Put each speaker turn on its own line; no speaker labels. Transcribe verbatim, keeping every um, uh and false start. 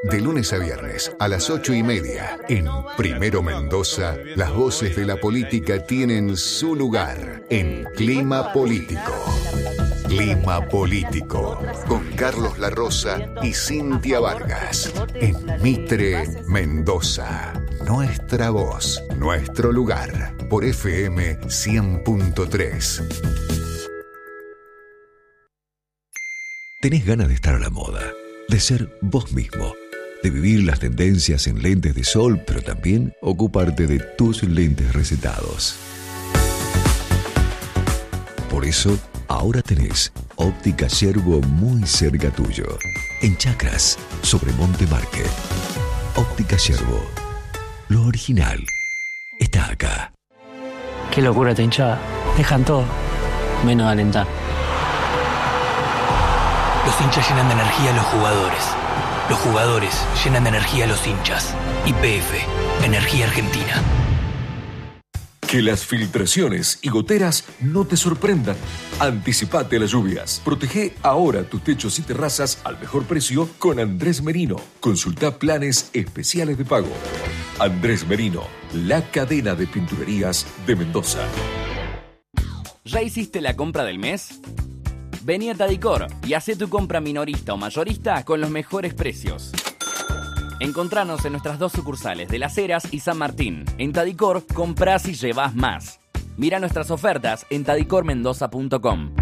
De lunes a viernes a las ocho y media en Primero Mendoza, las voces de la política tienen su lugar en Clima Político. Clima Político con Carlos La Rosa y Cintia Vargas en Mitre, Mendoza. Nuestra voz, nuestro lugar por F M cien punto tres.
¿Tenés ganas de estar a la moda? De ser vos mismo, de vivir las tendencias en lentes de sol, pero también ocuparte de tus lentes recetados. Por eso, ahora tenés Óptica Yerbo muy cerca tuyo, en Chacras, sobre Monte Market. Óptica Yerbo, lo original está acá.
Qué locura esta hinchada. Dejan todo, menos alentar.
Los hinchas llenan de energía a los jugadores. Los jugadores llenan de energía a los hinchas. Y P F, Energía Argentina.
Que las filtraciones y goteras no te sorprendan. Anticipate a las lluvias. Protege ahora tus techos y terrazas al mejor precio con Andrés Merino. Consulta planes especiales de pago. Andrés Merino, la cadena de pinturerías de Mendoza.
¿Ya hiciste la compra del mes? Vení a Tadicor y hacé tu compra minorista o mayorista con los mejores precios. Encontranos en nuestras dos sucursales de Las Heras y San Martín. En Tadicor, comprás y llevás más. Mira nuestras ofertas en tadicor mendoza punto com.